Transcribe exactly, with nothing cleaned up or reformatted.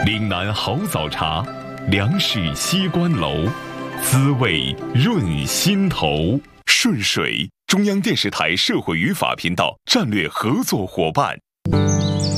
岭南好早茶，粮食西关楼，滋味润心头。顺水，中央电视台社会语法频道战略合作伙伴。